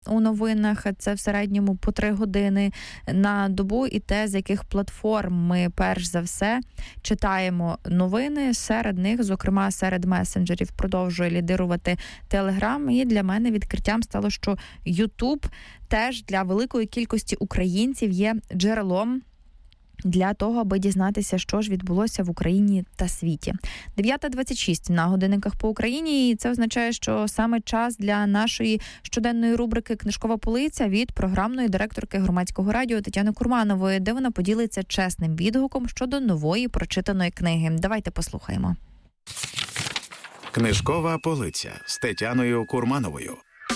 у новинах, це в середньому по 3 години на добу, і те, з яких платформ ми перш за все читаємо новини. Серед них, зокрема, серед месенджерів продовжує лідирувати Telegram. І для мене відкриттям стало, що YouTube теж для великої кількості українців є джерелом для того, аби дізнатися, що ж відбулося в Україні та світі. 9:26 на годинниках по Україні, і це означає, що саме час для нашої щоденної рубрики «Книжкова полиця» від програмної директорки Громадського радіо Тетяни Курманової, де вона поділиться чесним відгуком щодо нової прочитаної книги. Давайте послухаємо. «Книжкова полиця» з Тетяною Курмановою.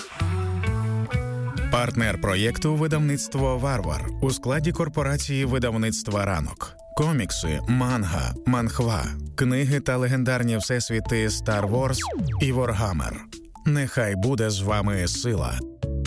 Партнер проєкту «Видавництво Варвар» у складі корпорації видавництва «Ранок». Комікси, манга, манхва, книги та легендарні всесвіти Star Wars і Warhammer. Нехай буде з вами сила.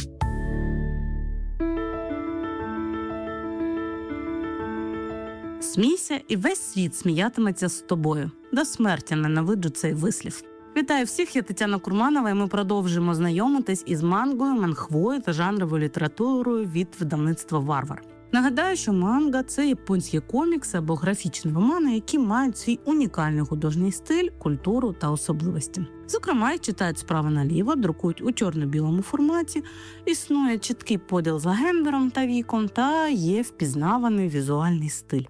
Смійся, і весь світ сміятиметься з тобою. До смерті ненавиджу цей вислів. Вітаю всіх, я Тетяна Курманова, і ми продовжуємо знайомитись із мангою, манхвою та жанровою літературою від видавництва «Варвар». Нагадаю, що манга – це японські комікси або графічні романи, які мають свій унікальний художній стиль, культуру та особливості. Зокрема, їх читають справа наліво, друкують у чорно-білому форматі, існує чіткий поділ за гендером та віком, та є впізнаваний візуальний стиль.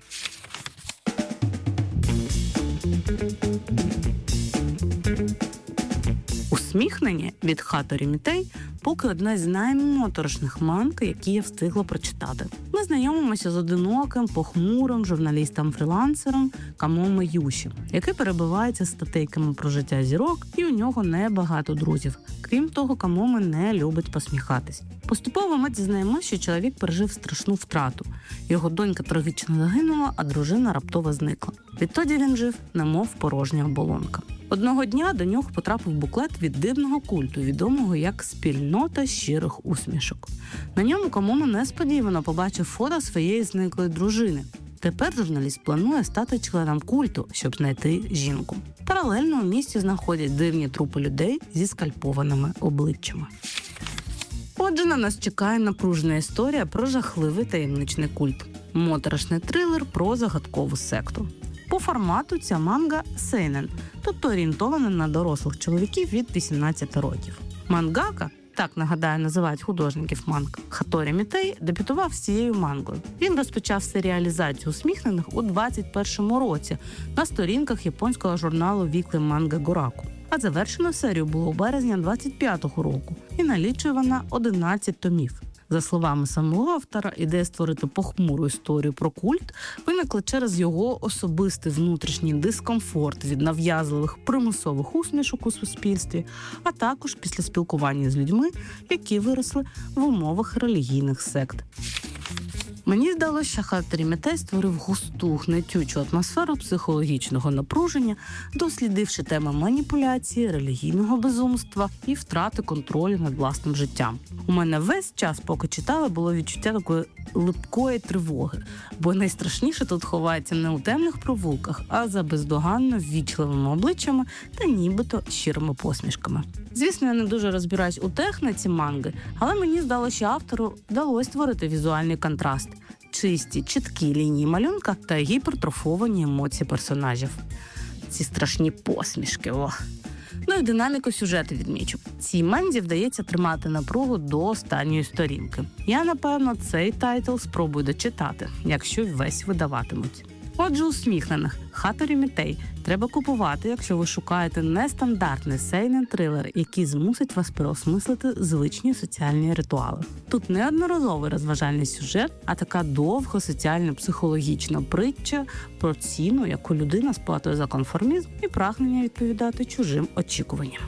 «Усміхнені» від Хаторі Мітей поки одна з наймоторошних манг, які я встигла прочитати. Ми знайомимося з одиноким, похмурим журналістом-фрілансером Камоме Юші, який перебивається статейками про життя зірок, і у нього небагато друзів. Крім того, Камоме не любить посміхатись. Поступово ми дізнаємося, що чоловік пережив страшну втрату. Його донька трагічно загинула, а дружина раптово зникла. Відтоді він жив, немов порожня оболонка. Одного дня до нього потрапив буклет від дивного культу, відомого як «Спільнота щирих усмішок». На ньому Камоме несподівано побачив фото своєї зниклої дружини. Тепер журналіст планує стати членом культу, щоб знайти жінку. Паралельно у місті знаходять дивні трупи людей зі скальпованими обличчями. Отже, на нас чекає напружена історія про жахливий таємничний культ. Моторошний трилер про загадкову секту. По формату ця манга сейнен, тобто орієнтована на дорослих чоловіків від 18 років. Мангака, так, нагадаю, називають художників манг, Хаторі Мітей, дебютував з цією мангою. Він розпочав серіалізацію «Усміхнених» у 21-му році на сторінках японського журналу Weekly Manga Goraku. А завершено серію було у березні 25-го року і налічує вона 11 томів. За словами самого автора, ідея створити похмуру історію про культ виникла через його особистий внутрішній дискомфорт від нав'язливих примусових усмішок у суспільстві, а також після спілкування з людьми, які виросли в умовах релігійних сект. Мені здалося, що Хаторі Мітей створив густу, гнетючу атмосферу психологічного напруження, дослідивши теми маніпуляції, релігійного безумства і втрати контролю над власним життям. У мене весь час, поки читала, було відчуття такої липкої тривоги, бо найстрашніше тут ховається не у темних провулках, а за бездоганно ввічливими обличчями та нібито щирими посмішками. Звісно, я не дуже розбираюсь у техніці манги, але мені здалося, що автору вдалося створити візуальний контраст. Чисті, чіткі лінії малюнка та гіпертрофовані емоції персонажів. Ці страшні посмішки, Ну і динаміку сюжету відмічу. Цій манзі вдається тримати напругу до останньої сторінки. Я, напевно, цей тайтл спробую дочитати, якщо весь видаватимуть. Отже, «Усміхнених» Хаторі Мітей треба купувати, якщо ви шукаєте нестандартний сейнен-трилер, який змусить вас переосмислити звичні соціальні ритуали. Тут не одноразовий розважальний сюжет, а така довга соціально-психологічна притча про ціну, яку людина сплатує за конформізм і прагнення відповідати чужим очікуванням.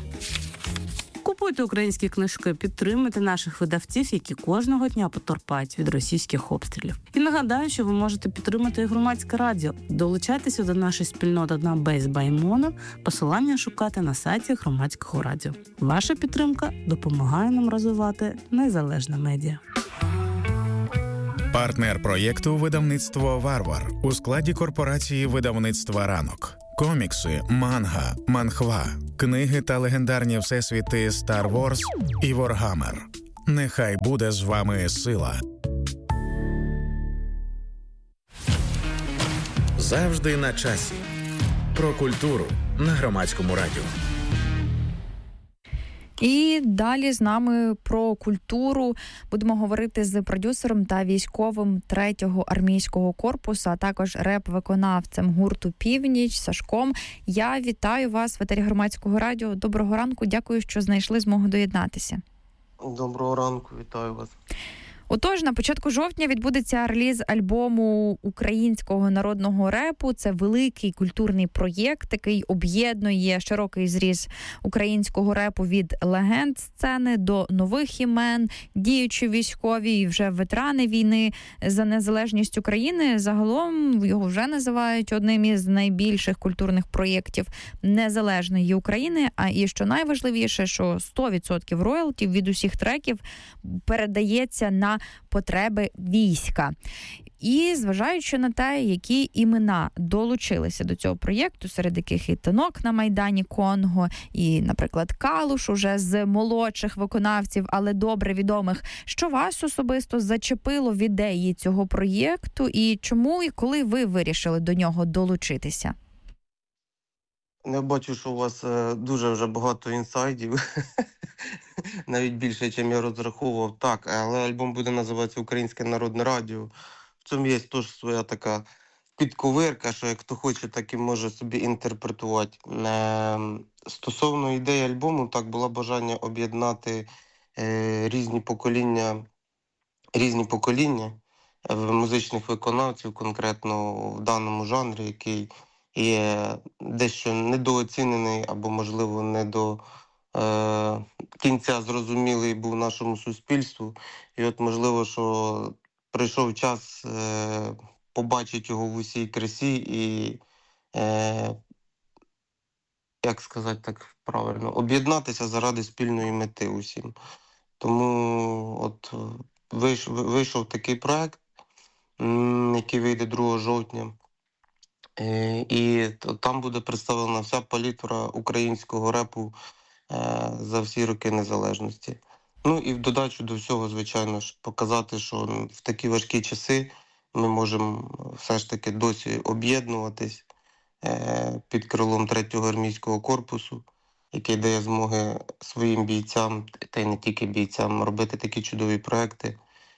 Купуйте українські книжки, підтримуйте наших видавців, які кожного дня потерпають від російських обстрілів. І нагадаю, що ви можете підтримати і Громадське радіо. Долучайтеся до нашої спільноти на Base by Mono, посилання шукати на сайті Громадського радіо. Ваша підтримка допомагає нам розвивати незалежне медіа. Партнер проєкту «Видавництво Варвар» у складі корпорації видавництва «Ранок». Комікси, манга, манхва, книги та легендарні всесвіти Star Wars і Warhammer. Нехай буде з вами сила. Завжди на часі. Про культуру на Громадському радіо. І далі з нами про культуру будемо говорити з продюсером та військовим 3-го армійського корпусу, а також реп-виконавцем гурту «Північ» Сашком. Я вітаю вас в етері Громадського радіо. Доброго ранку, дякую, що знайшли змогу доєднатися. Доброго ранку, вітаю вас. Отож, на початку жовтня відбудеться реліз альбому українського народного репу. Це великий культурний проєкт, який об'єднує широкий зріз українського репу від легенд сцени до нових імен, діючі військові і вже ветерани війни за незалежність України. Загалом його вже називають одним із найбільших культурних проєктів незалежної України. А і що найважливіше, що 100% роялтів від усіх треків передається на потреби війська. І зважаючи на те, які імена долучилися до цього проєкту, серед яких і Танок на Майдані Конго, і, наприклад, Калуш уже з молодших виконавців, але добре відомих, що вас особисто зачепило в ідеї цього проєкту і чому і коли ви вирішили до нього долучитися? Я бачу, що у вас дуже вже багато інсайдів, навіть більше, ніж я розраховував. Так, але альбом буде називатися «Українське народне радіо». В цьому є теж своя така підковирка, що як хто хоче, так і може собі інтерпретувати. Стосовно ідеї альбому, так, було бажання об'єднати різні покоління музичних виконавців, конкретно в даному жанрі, який є дещо недооцінений або, можливо, не до кінця зрозумілий був нашому суспільству. І от, можливо, що прийшов час побачити його в усій красі і, як сказати так правильно, об'єднатися заради спільної мети усім. Тому от вийшов такий проект, який вийде 2 жовтня. І там буде представлена вся палітра українського репу за всі роки незалежності. Ну і в додачу до всього, звичайно ж, показати, що в такі важкі часи ми можемо все ж таки досі об'єднуватись під крилом 3-го армійського корпусу, який дає змоги своїм бійцям, та й не тільки бійцям, робити такі чудові проекти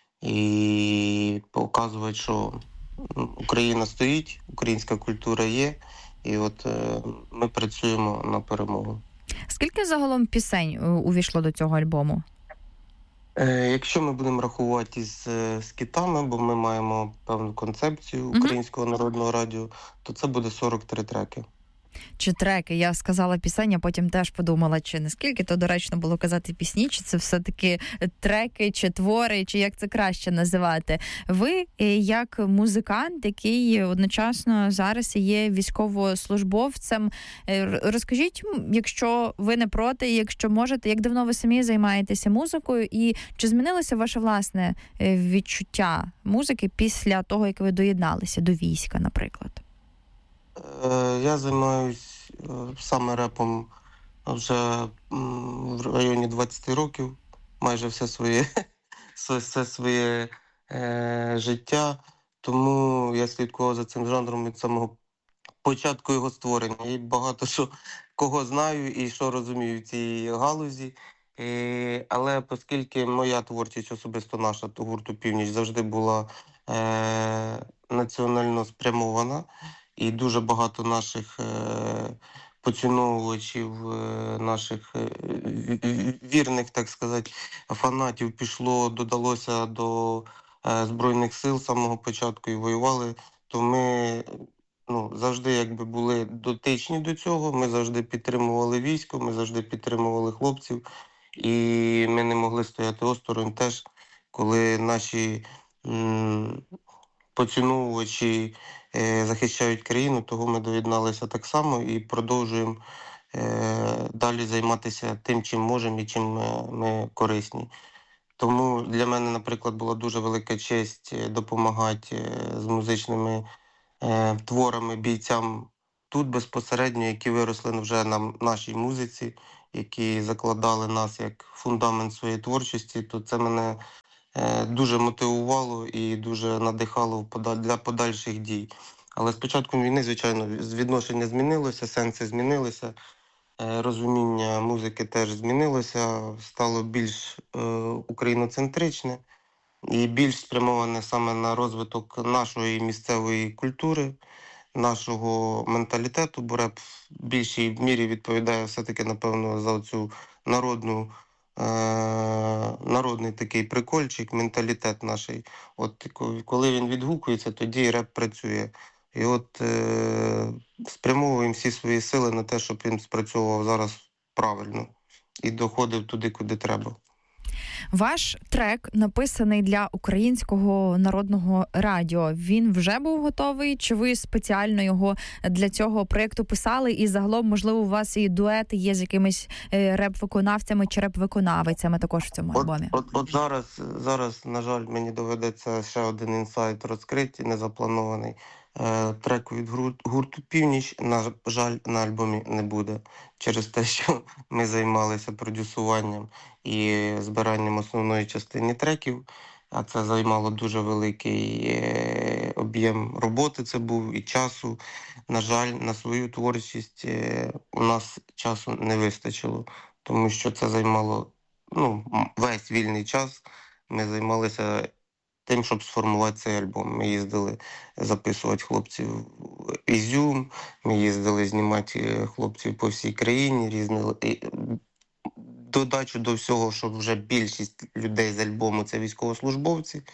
і показувати, що Україна стоїть, українська культура є, і от ми працюємо на перемогу. Скільки загалом пісень увійшло до цього альбому? Якщо ми будемо рахувати з скітами, бо ми маємо певну концепцію Українського народного радіо, то це буде 43 треки. Чи треки? Я сказала пісень, а потім теж подумала, чи наскільки то доречно було казати пісні, чи це все-таки треки, чи твори, чи як це краще називати. Ви, як музикант, який одночасно зараз є військовослужбовцем, розкажіть, якщо ви не проти, якщо можете, як давно ви самі займаєтеся музикою, і чи змінилося ваше власне відчуття музики після того, як ви доєдналися до війська, наприклад? Я займаюсь саме репом вже в районі 20 років, майже все своє життя, тому я слідкував за цим жанром від самого початку його створення. І багато що кого знаю і що розумію в цій галузі. Але оскільки моя творчість, особисто наша, то гурту «Північ», завжди була національно спрямована, і дуже багато наших поціновувачів, наших вірних, так сказати, фанатів додалося до Збройних сил з самого початку і воювали, то ми завжди якби були дотичні до цього, ми завжди підтримували військо, ми завжди підтримували хлопців, і ми не могли стояти осторонь теж, коли наші поціновувачі захищають країну, того ми доєдналися так само і продовжуємо далі займатися тим, чим можемо і чим ми корисні. Тому для мене, наприклад, була дуже велика честь допомагати з музичними творами бійцям тут безпосередньо, які виросли вже на нашій музиці які закладали нас як фундамент своєї творчості, то це мене дуже мотивувало і дуже надихало для подальших дій. Але з початком війни, звичайно, відношення змінилося, сенси змінилися, розуміння музики теж змінилося, стало більш україноцентричне і більш спрямоване саме на розвиток нашої місцевої культури, нашого менталітету, бо реп в більшій мірі відповідає все-таки, напевно, за цю народний такий прикольчик, менталітет наш. От коли він відгукується, тоді реп працює. І от спрямовуємо всі свої сили на те, щоб він спрацьовував зараз правильно і доходив туди, куди треба. Ваш трек написаний для Українського народного радіо. Він вже був готовий? Чи ви спеціально його для цього проєкту писали? І загалом, можливо, у вас і дуети є з якимись реп-виконавцями чи реп-виконавицями також в цьому альбомі? От зараз, на жаль, мені доведеться ще один інсайт розкрити, незапланований. Треку від гурту «Північ», на жаль, на альбомі не буде. Через те, що ми займалися продюсуванням і збиранням основної частини треків, а це займало дуже великий об'єм роботи, це був і часу. На жаль, на свою творчість у нас часу не вистачило, тому що це займало весь вільний час. Ми займалися тим, щоб сформувати цей альбом. Ми їздили записувати хлопців в Ізюм, ми їздили знімати хлопців по всій країні, додачу до всього, що вже більшість людей з альбому – це військовослужбовці,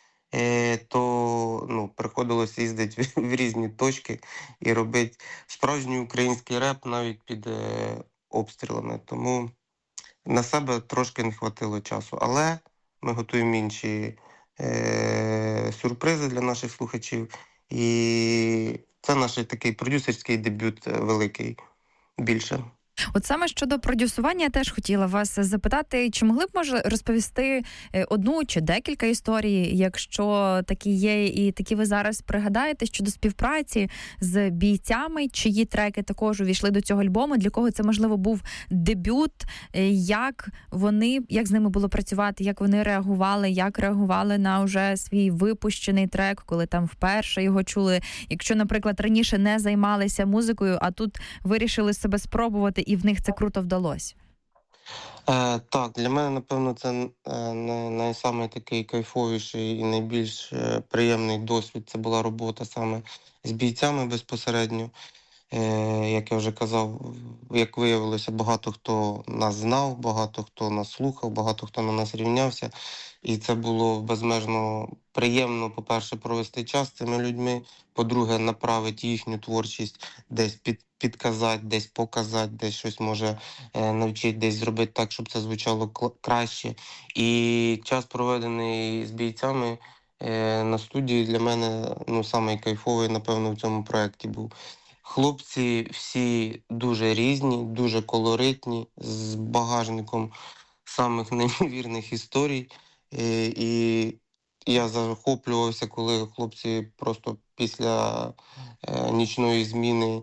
то приходилося їздити в різні точки і робити справжній український реп навіть під обстрілами. Тому на себе трошки не хватило часу. Але ми готуємо інші сюрпризи для наших слухачів. І це наш такий продюсерський дебют великий більше. От саме щодо продюсування я теж хотіла вас запитати, чи могли б, може, розповісти одну чи декілька історій, якщо такі є, і такі ви зараз пригадаєте, щодо співпраці з бійцями, чиї треки також увійшли до цього альбому, для кого це, можливо, був дебют, як з ними було працювати, як вони реагували на вже свій випущений трек, коли там вперше його чули, якщо, наприклад, раніше не займалися музикою, а тут вирішили себе спробувати, і в них це круто вдалося? Так, для мене, напевно, це найсамий такий кайфовіший і найбільш приємний досвід. Це була робота саме з бійцями безпосередньо. Як я вже казав, як виявилося, багато хто нас знав, багато хто нас слухав, багато хто на нас рівнявся. І це було безмежно приємно, по-перше, провести час з цими людьми, по-друге, направити їхню творчість десь підказати, десь показати, десь щось може навчити, десь зробити так, щоб це звучало краще. І час, проведений з бійцями на студії, для мене самий кайфовий, напевно, в цьому проєкті був. Хлопці всі дуже різні, дуже колоритні, з багажником самих неймовірних історій. І я захоплювався, коли хлопці просто після нічної зміни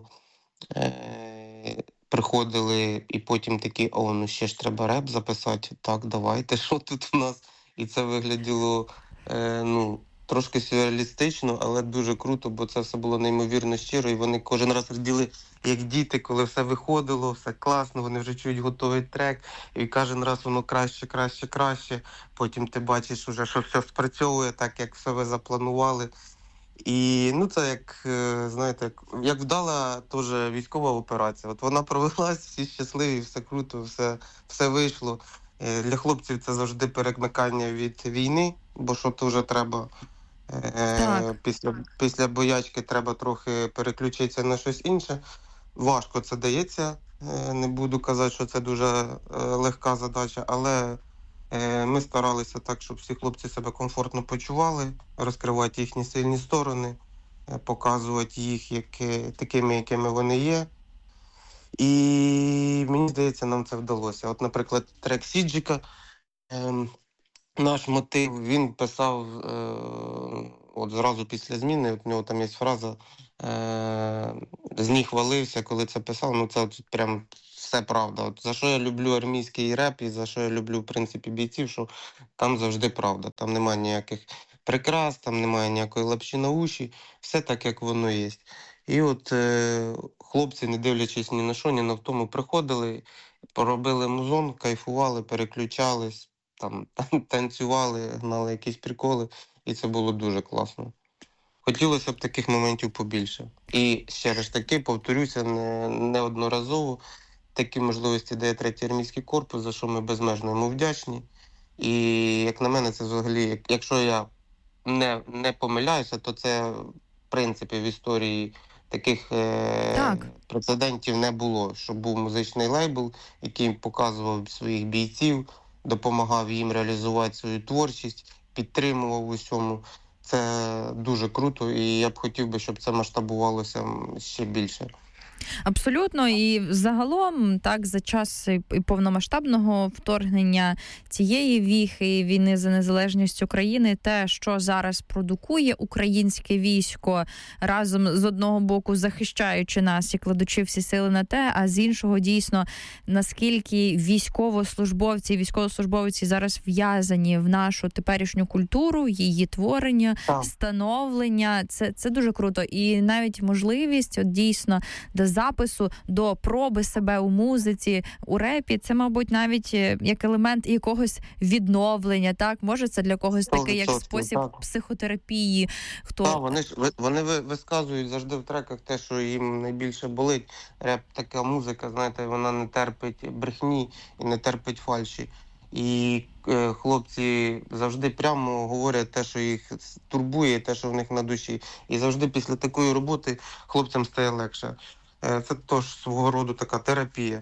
приходили і потім такі, ще ж треба реп записати, так, давайте, що тут у нас? І це вигляділо, трошки сюрреалістично, але дуже круто, бо це все було неймовірно щиро, і вони кожен раз раділи, як діти, коли все виходило, все класно, вони вже чують готовий трек, і кожен раз воно краще, потім ти бачиш уже, що все спрацьовує так, як все ви запланували. І це як, знаєте, як вдала теж військова операція. От вона провелась, всі щасливі, все круто, все вийшло. Для хлопців це завжди перемикання від війни, бо що то вже треба після боячки треба трохи переключитися на щось інше. Важко це дається, не буду казати, що це дуже легка задача, але ми старалися так, щоб всі хлопці себе комфортно почували, розкривати їхні сильні сторони, показувати їх такими, якими вони є. І мені здається, нам це вдалося. От, наприклад, трек Сіджика, наш мотив, він писав зразу після зміни, от у нього там є фраза «з ніг валився», коли це писав, це прям все правда. От за що я люблю армійський реп і за що я люблю, в принципі, бійців, що там завжди правда. Там немає ніяких прикрас, там немає ніякої лапші на уші, все так, як воно є. І от хлопці, не дивлячись ні на що, ні на тому, приходили, поробили музон, кайфували, переключались, там танцювали, гнали якісь приколи, і це було дуже класно. Хотілося б таких моментів побільше. І ще раз таки, повторюся, неодноразово такі можливості дає третій армійський корпус, за що ми безмежно йому вдячні. І, як на мене, це взагалі, якщо я не помиляюся, то це, в принципі, в історії таких прецедентів не було, щоб був музичний лейбл, який показував своїх бійців, допомагав їм реалізувати свою творчість, підтримував в усьому. Це дуже круто, і я б хотів би, щоб це масштабувалося ще більше. Абсолютно, і загалом, так, за час і повномасштабного вторгнення цієї віхи війни за незалежність України, те, що зараз продукує українське військо, разом з одного боку захищаючи нас і кладучи всі сили на те, а з іншого дійсно, наскільки військовослужбовці зараз в'язані в нашу теперішню культуру, її творення, становлення, це дуже круто. І навіть можливість, от дійсно, до запису, до проби себе у музиці, у репі, це, мабуть, навіть як елемент якогось відновлення, так? Може, це для когось такий як спосіб психотерапії. Вони висказують завжди в треках те, що їм найбільше болить. Реп, така музика, знаєте, вона не терпить брехні і не терпить фальші. І хлопці завжди прямо говорять те, що їх турбує, те, що в них на душі. І завжди після такої роботи хлопцям стає легше. Це теж свого роду така терапія.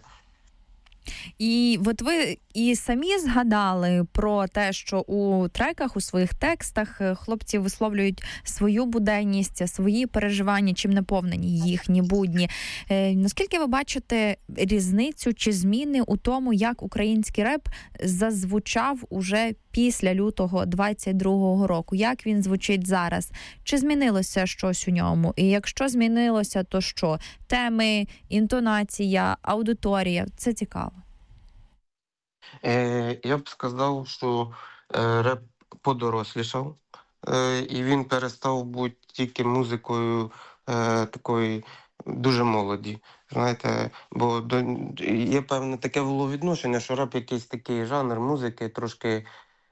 І от ви і самі згадали про те, що у треках, у своїх текстах хлопці висловлюють свою буденність, свої переживання, чим наповнені їхні будні. Наскільки ви бачите різницю чи зміни у тому, як український реп зазвучав уже після лютого 22-го року? Як він звучить зараз? Чи змінилося щось у ньому? І якщо змінилося, то що? Теми, інтонація, аудиторія? Це цікаво. Я б сказав, що реп подорослішав, і він перестав бути тільки музикою такої дуже молоді. Знаєте, бо є певне таке було відношення, що реп якийсь такий жанр музики, трошки,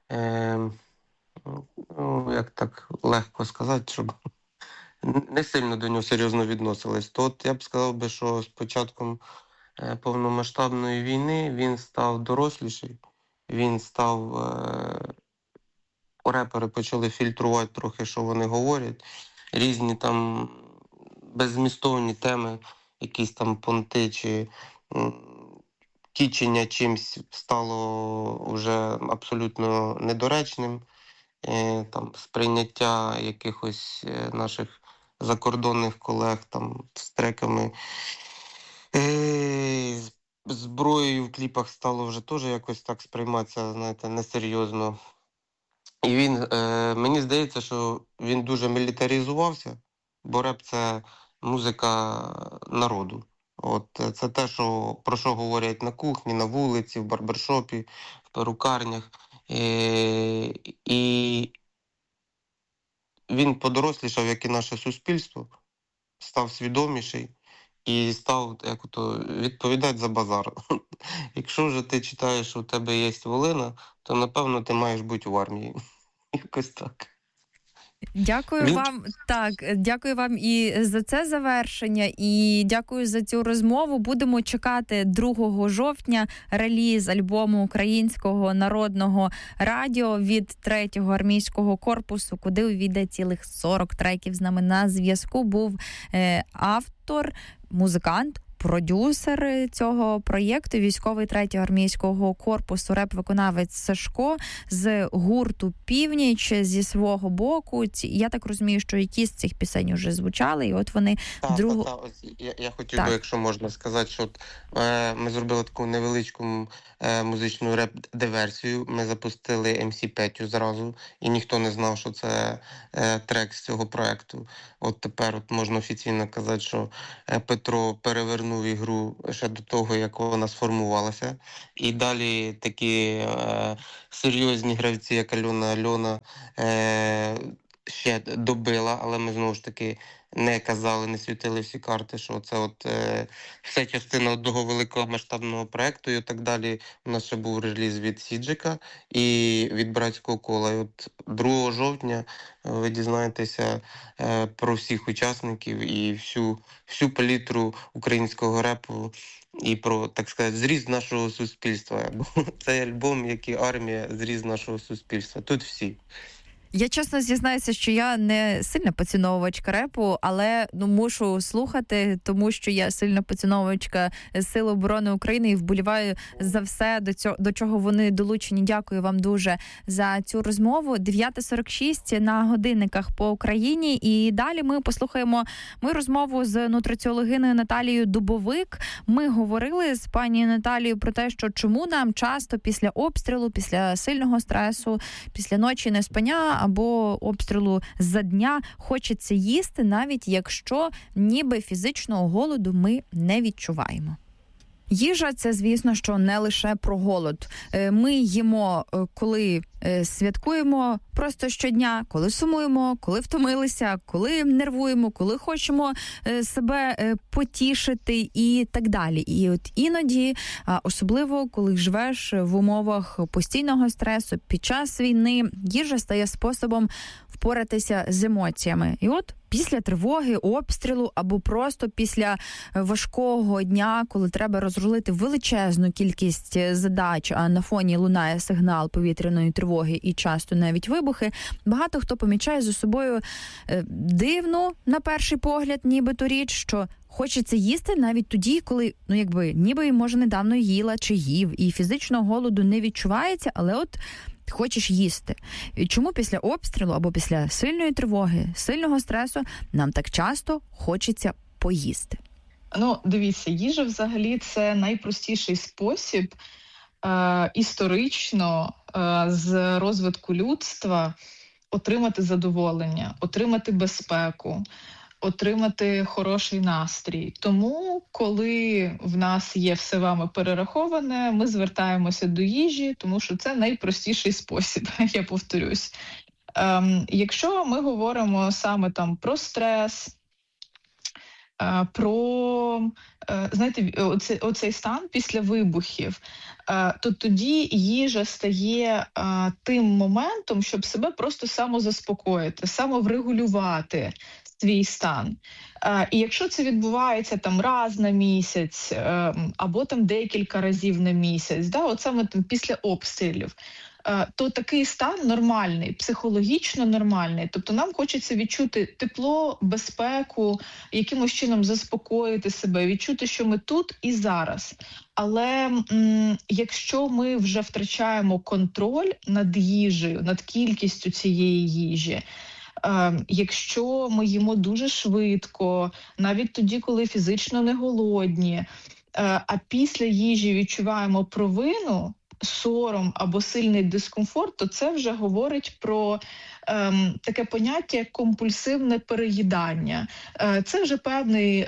як так легко сказати, щоб не сильно до нього серйозно відносились. То от я б сказав би, що з початком повномасштабної війни він став доросліший, він став... Репери почали фільтрувати трохи, що вони говорять. Різні там беззмістовні теми, якісь там понти чи кічення чимсь стало вже абсолютно недоречним. Там сприйняття якихось наших закордонних колег там з треками. Зброєю в кліпах стало вже теж якось так сприйматися, знаєте, несерйозно. І він, мені здається, що він дуже мілітаризувався, бо реп – це музика народу. От, це те, про що говорять на кухні, на вулиці, в барбершопі, в перукарнях. І він подорослішав, як і наше суспільство, став свідоміший і став відповідати за базар. Якщо вже ти читаєш, що у тебе є волина, то, напевно, ти маєш бути в армії. Якось так. Дякую вам. Так, дякую вам і за це завершення, і дякую за цю розмову. Будемо чекати 2 жовтня реліз альбому Українського народного радіо від 3-го армійського корпусу, куди увійде цілих 40 треків. З нами на зв'язку був автор, музикант, продюсер цього проєкту, військовий 3-го армійського корпусу, реп-виконавець Сашко з гурту «Північ» зі свого боку. Я так розумію, що якісь з цих пісень вже звучали, і от вони... Я хотів би, якщо можна сказати, що ми зробили таку невеличку музичну реп-диверсію. Ми запустили MC Петю зразу, і ніхто не знав, що це трек з цього проєкту. От тепер можна офіційно казати, що Петро перевернув заглянув в ігру ще до того, як вона сформувалася. І далі такі серйозні гравці, як Альона ще добила, але ми знову ж таки не казали, не світили всі карти, що це все частина одного великого масштабного проєкту і так далі. У нас ще був реліз від Сіджика і від Братського кола. І от 2 жовтня ви дізнаєтеся про всіх учасників і всю палітру українського репу і про, так сказати, зріз нашого суспільства. Бо цей альбом, як і армія, зріз нашого суспільства. Тут всі. Я чесно зізнаюся, що я не сильна поціновувачка репу, але мушу слухати, тому що я сильна поціновувачка Сил оборони України і вболіваю за все, до чого вони долучені. Дякую вам дуже за цю розмову. 9:46 на годинниках по Україні. І далі ми послухаємо мою розмову з нутриціологиною Наталією Дубовик. Ми говорили з пані Наталією про те, що чому нам часто після обстрілу, після сильного стресу, після ночі неспання або обстрілу за дня хочеться їсти, навіть якщо ніби фізичного голоду ми не відчуваємо. Їжа – це, звісно, що не лише про голод. Ми їмо, коли святкуємо просто щодня, коли сумуємо, коли втомилися, коли нервуємо, коли хочемо себе потішити і так далі. І от іноді, особливо коли живеш в умовах постійного стресу, під час війни, їжа стає способом впоратися з емоціями. І от після тривоги, обстрілу або просто після важкого дня, коли треба розрулити величезну кількість задач, а на фоні лунає сигнал повітряної тривоги і часто навіть вибухи, багато хто помічає за собою дивну, на перший погляд, нібито річ, що хочеться їсти навіть тоді, коли, ніби, може, недавно їла чи їв, і фізичного голоду не відчувається, але от хочеш їсти. І чому після обстрілу або після сильної тривоги, сильного стресу нам так часто хочеться поїсти? Дивіться, їжа взагалі це найпростіший спосіб історично з розвитку людства отримати задоволення, отримати безпеку, отримати хороший настрій. Тому, коли в нас є все вами перераховане, ми звертаємося до їжі, тому що це найпростіший спосіб, я повторюсь. Якщо ми говоримо саме про стрес, про, оцей стан після вибухів, то тоді їжа стає тим моментом, щоб себе просто самозаспокоїти, самоврегулювати свій стан. І якщо це відбувається раз на місяць або декілька разів на місяць, от саме після обстрілів, то такий стан нормальний, психологічно нормальний. Тобто нам хочеться відчути тепло, безпеку, якимось чином заспокоїти себе, відчути, що ми тут і зараз. Але якщо ми вже втрачаємо контроль над їжею, над кількістю цієї їжі, якщо ми їмо дуже швидко, навіть тоді, коли фізично не голодні, а після їжі відчуваємо провину, сором або сильний дискомфорт, то це вже говорить про таке поняття, як компульсивне переїдання. Це вже певний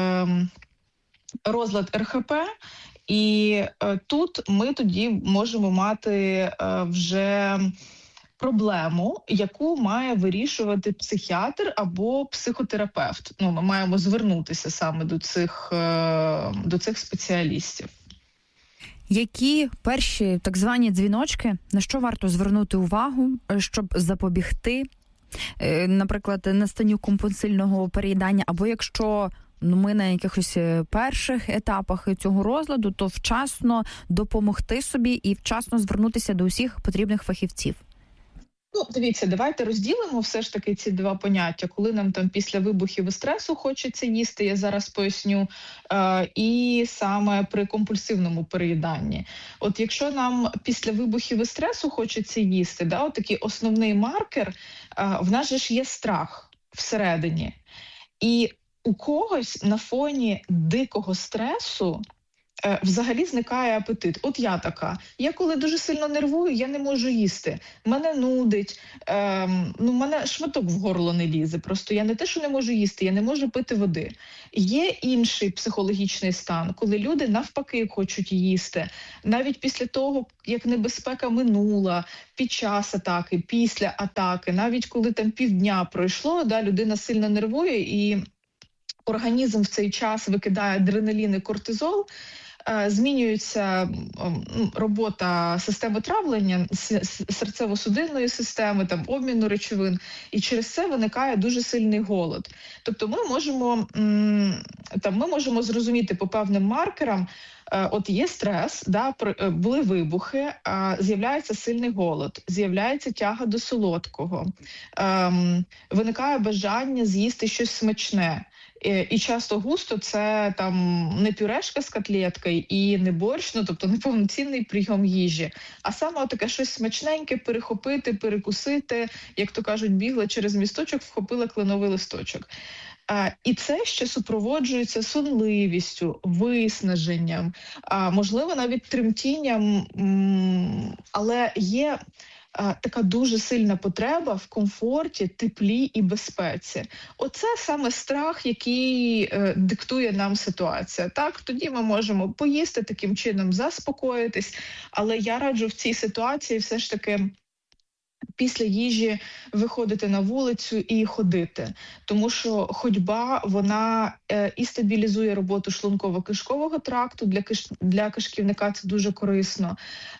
розлад РХП, і тут ми тоді можемо мати вже проблему, яку має вирішувати психіатр або психотерапевт. Ми маємо звернутися саме до цих спеціалістів. Які перші так звані дзвіночки, на що варто звернути увагу, щоб запобігти, наприклад, настанню компульсивного переїдання, або якщо ми на якихось перших етапах цього розладу, то вчасно допомогти собі і вчасно звернутися до усіх потрібних фахівців? Дивіться, давайте розділимо все ж таки ці два поняття. Коли нам після вибухів і стресу хочеться їсти, я зараз поясню, і саме при компульсивному переїданні. От якщо нам після вибухів і стресу хочеться їсти, такий основний маркер, в нас же ж є страх всередині. І у когось на фоні дикого стресу взагалі зникає апетит. От я така. Я коли дуже сильно нервую, я не можу їсти. Мене нудить, мене шматок в горло не лізе. Просто я не те, що не можу їсти, я не можу пити води. Є інший психологічний стан, коли люди навпаки хочуть їсти. Навіть після того, як небезпека минула, під час атаки, після атаки, навіть коли там півдня пройшло, людина сильно нервує і організм в цей час викидає адреналін і кортизол, змінюється робота системи травлення, серцево-судинної системи, обміну речовин, і через це виникає дуже сильний голод. Тобто ми можемо зрозуміти по певним маркерам, от є стрес, були вибухи, з'являється сильний голод, з'являється тяга до солодкого, виникає бажання з'їсти щось смачне. І часто густо це не пюрешка з котлеткою і не борщ, тобто не повноцінний прийом їжі, а саме таке щось смачненьке перехопити, перекусити, як то кажуть, бігла через місточок, вхопила кленовий листочок. І це ще супроводжується сонливістю, виснаженням, можливо, навіть тремтінням, але є така дуже сильна потреба в комфорті, теплі і безпеці. Оце саме страх, який диктує нам ситуація. Так, тоді ми можемо поїсти, таким чином заспокоїтись, але я раджу в цій ситуації все ж таки після їжі виходити на вулицю і ходити. Тому що ходьба, вона і стабілізує роботу шлунково-кишкового тракту, для кишківника це дуже корисно,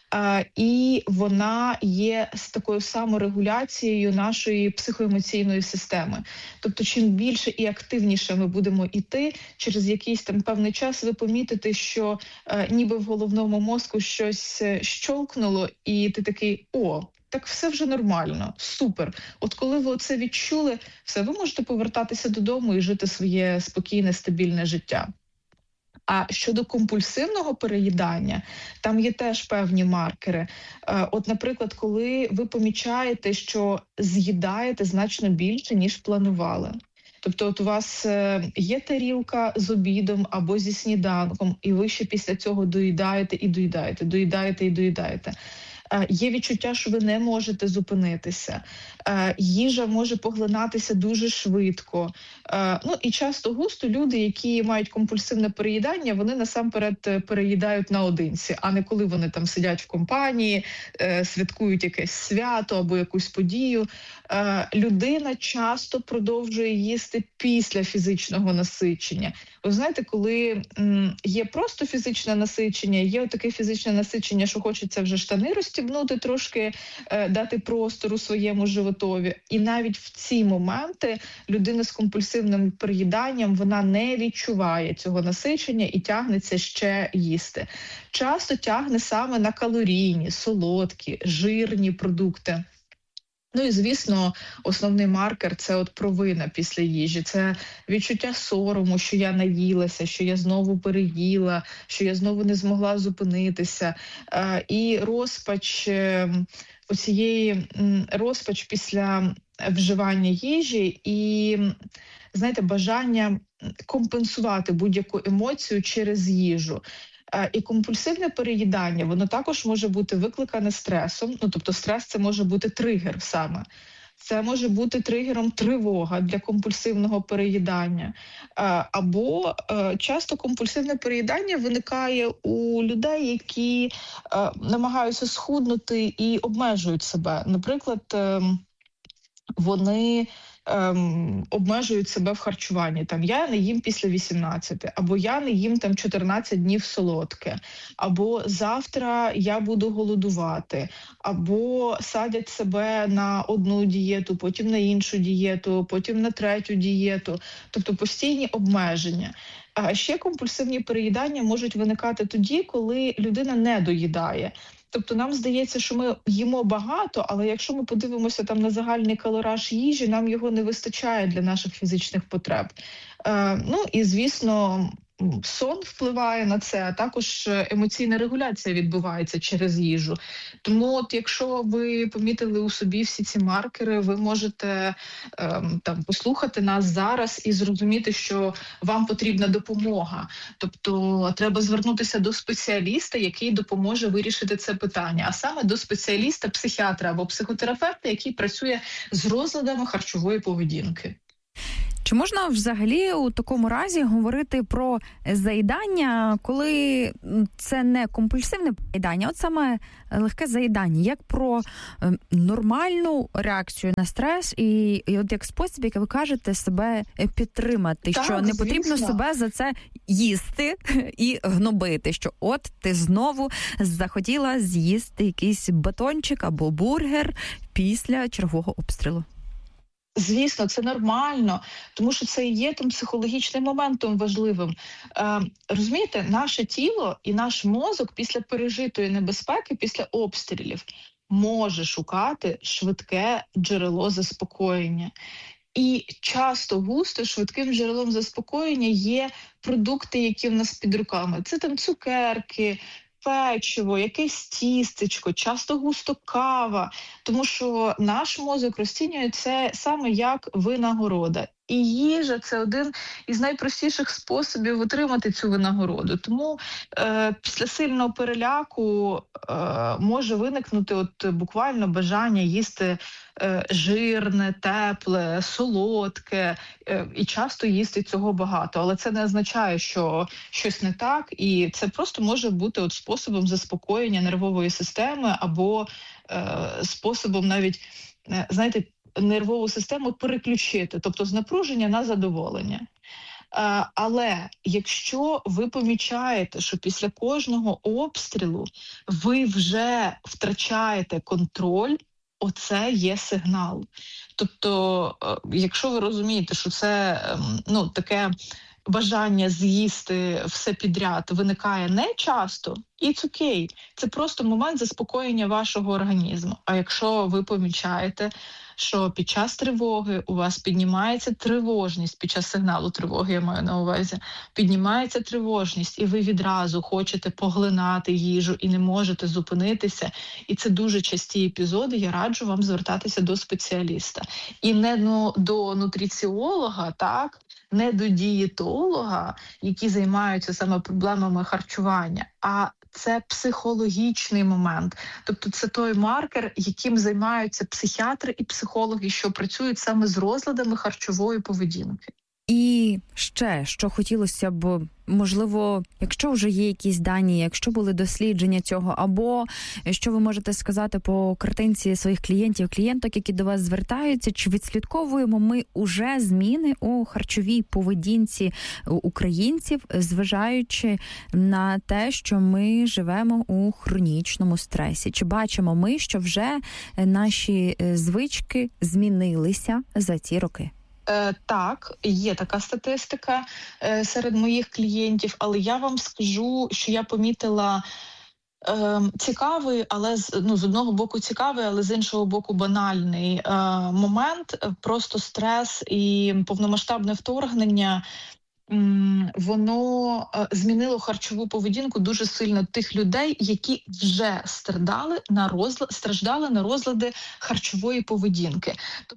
і вона є з такою саморегуляцією нашої психоемоційної системи. Тобто, чим більше і активніше ми будемо йти, через якийсь певний час ви помітите, що ніби в головному мозку щось щолкнуло, і ти такий так все вже нормально, супер. От коли ви це відчули, все, ви можете повертатися додому і жити своє спокійне, стабільне життя. А щодо компульсивного переїдання, там є теж певні маркери. От, наприклад, коли ви помічаєте, що з'їдаєте значно більше, ніж планували. Тобто от у вас є тарілка з обідом або зі сніданком, і ви ще після цього доїдаєте і доїдаєте, доїдаєте і доїдаєте. Є відчуття, що ви не можете зупинитися. Їжа може поглинатися дуже швидко. І часто густо люди, які мають компульсивне переїдання, вони насамперед переїдають наодинці, а не коли вони там сидять в компанії, святкують якесь свято або якусь подію. Людина часто продовжує їсти після фізичного насичення. Ви знаєте, коли є просто фізичне насичення, є таке фізичне насичення, що хочеться вже штани розстібнути трошки, дати простору своєму животові. І навіть в ці моменти людина з компульсивним переїданням, вона не відчуває цього насичення і тягнеться ще їсти. Часто тягне саме на калорійні, солодкі, жирні продукти. І, звісно, основний маркер – це от провина після їжі. Це відчуття сорому, що я наїлася, що я знову переїла, що я знову не змогла зупинитися. І розпач після вживання їжі і, знаєте, бажання компенсувати будь-яку емоцію через їжу. І компульсивне переїдання, воно також може бути викликане стресом, тобто стрес – це може бути тригер саме. Це може бути тригером тривога для компульсивного переїдання. Або часто компульсивне переїдання виникає у людей, які намагаються схуднути і обмежують себе. Наприклад, вони обмежують себе в харчуванні. Я не їм після 18, або я не їм 14 днів солодке, або завтра я буду голодувати, або садять себе на одну дієту, потім на іншу дієту, потім на третю дієту. Тобто постійні обмеження. А ще компульсивні переїдання можуть виникати тоді, коли людина не доїдає. Тобто нам здається, що ми їмо багато, але якщо ми подивимося на загальний калораж їжі, нам його не вистачає для наших фізичних потреб. І, звісно, сон впливає на це, а також емоційна регуляція відбувається через їжу. Тому от якщо ви помітили у собі всі ці маркери, ви можете послухати нас зараз і зрозуміти, що вам потрібна допомога. Тобто треба звернутися до спеціаліста, який допоможе вирішити це питання, а саме до спеціаліста-психіатра або психотерапевта, який працює з розладами харчової поведінки. Чи можна взагалі у такому разі говорити про заїдання, коли це не компульсивне заїдання, от саме легке заїдання, як про нормальну реакцію на стрес і от як спосіб, як ви кажете, себе підтримати, так, що не потрібно себе за це їсти і гнобити, що от ти знову захотіла з'їсти якийсь батончик або бургер після чергового обстрілу? Звісно, це нормально, тому що це і є тим психологічним моментом важливим. Розумієте, наше тіло і наш мозок після пережитої небезпеки, після обстрілів, може шукати швидке джерело заспокоєння. І часто густо швидким джерелом заспокоєння є продукти, які в нас під руками. Це там цукерки, печиво, якесь тістечко, часто густо кава, тому що наш мозок розцінює це саме як винагорода. І їжа – це один із найпростіших способів отримати цю винагороду. Тому після сильного переляку може виникнути буквально бажання їсти жирне, тепле, солодке, і часто їсти цього багато. Але це не означає, що щось не так, і це просто може бути способом заспокоєння нервової системи або способом навіть, знаєте, нервову систему переключити, тобто з напруження на задоволення. Але якщо ви помічаєте, що після кожного обстрілу ви вже втрачаєте контроль, оце є сигнал. Тобто, якщо ви розумієте, що це таке бажання з'їсти все підряд виникає не часто, it's okay. Це просто момент заспокоєння вашого організму. А якщо ви помічаєте, що під час тривоги у вас піднімається тривожність, під час сигналу тривоги, я маю на увазі, піднімається тривожність, і ви відразу хочете поглинати їжу і не можете зупинитися, і це дуже часті епізоди, я раджу вам звертатися до спеціаліста. І не до нутриціолога, так, не до дієтолога, які займаються саме проблемами харчування, а це психологічний момент. Тобто це той маркер, яким займаються психіатри і психологи, що працюють саме з розладами харчової поведінки. І ще, що хотілося б, можливо, якщо вже є якісь дані, якщо були дослідження цього, або що ви можете сказати по картинці своїх клієнток, які до вас звертаються, чи відслідковуємо ми уже зміни у харчовій поведінці українців, зважаючи на те, що ми живемо у хронічному стресі? Чи бачимо ми, що вже наші звички змінилися за ці роки? Так, є така статистика серед моїх клієнтів, але я вам скажу, що я помітила цікавий, але з одного боку цікавий, але з іншого боку банальний момент. Просто стрес і повномасштабне вторгнення, воно змінило харчову поведінку дуже сильно тих людей, які вже страждали на розлади харчової поведінки.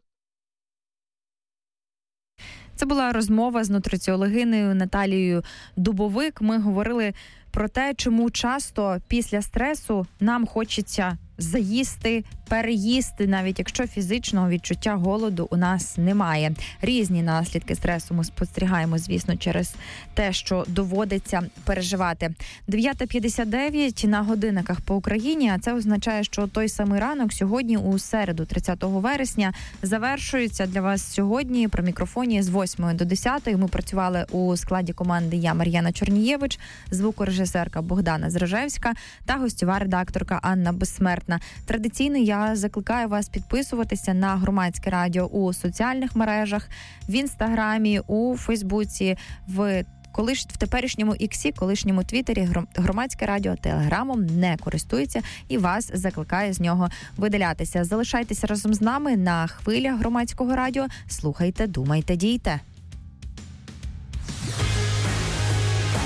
Це була розмова з нутриціологинею Наталією Дубовик. Ми говорили про те, чому часто після стресу нам хочеться заїсти, переїсти, навіть якщо фізичного відчуття голоду у нас немає. Різні наслідки стресу ми спостерігаємо, звісно, через те, що доводиться переживати. 9:59 на годинниках по Україні, а це означає, що той самий ранок сьогодні у середу, 30 вересня, завершується для вас сьогодні при мікрофоні з 8 до 10. Ми працювали у складі команди я, Мар'яна Чорнієвич, звукорежисерка Богдана Зражевська та гостьова редакторка Анна Безсмертна. Традиційно я закликаю вас підписуватися на Громадське радіо у соціальних мережах, в Інстаграмі, у Фейсбуці, в теперішньому Іксі, колишньому Твіттері. Громадське радіо Телеграмом не користується і вас закликає з нього видалятися. Залишайтеся разом з нами на хвилях Громадського радіо. Слухайте, думайте, дійте.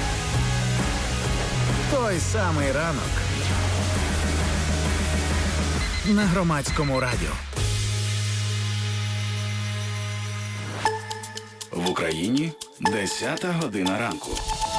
той самий ранок на Громадському радіо. В Україні 10 година ранку.